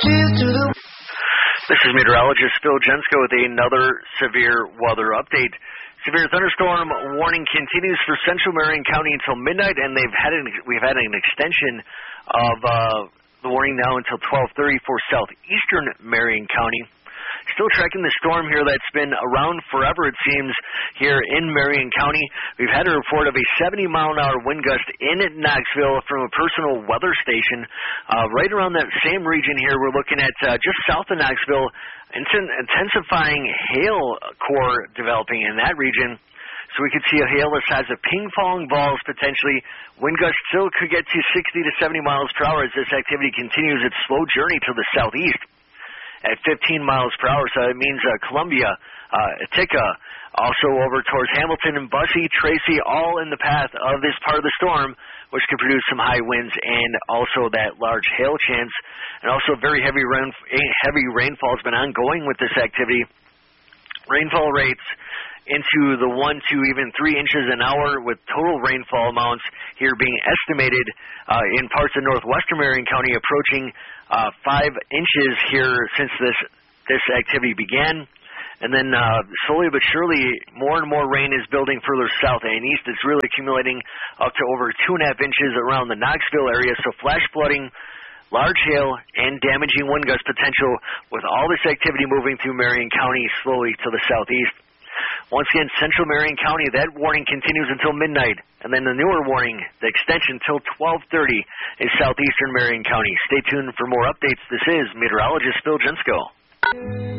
This is meteorologist Phil Jensko with another severe weather update. Severe thunderstorm warning continues for central Marion County until midnight, and we've had an extension of the warning now until 12:30 for southeastern Marion County. Still tracking the storm here that's been around forever, it seems, here in Marion County. We've had a report of a 70-mile-an-hour wind gust in Knoxville from a personal weather station. Right around that same region here, we're looking at just south of Knoxville, intensifying hail core developing in that region. So we could see a hail the size of ping-pong balls potentially. Wind gusts still could get to 60 to 70 miles per hour as this activity continues its slow journey to the southeast at 15 miles per hour. So it means Columbia, Ithaca, also over towards Hamilton and Bussey, Tracy, all in the path of this part of the storm, which could produce some high winds and also that large hail chance. And also very heavy rainfall has been ongoing with this activity. Rainfall rates into the 1 to even 3 inches an hour, with total rainfall amounts here being estimated in parts of northwestern Marion County approaching 5 inches here since this activity began. And then slowly but surely, more and more rain is building further south and east. It's really accumulating up to over 2.5 inches around the Knoxville area. So flash flooding, large hail, and damaging wind gust potential with all this activity moving through Marion County slowly to the southeast. Once again, central Marion County, that warning continues until midnight. And then the newer warning, the extension till 12:30 is southeastern Marion County. Stay tuned for more updates. This is meteorologist Phil Jensko.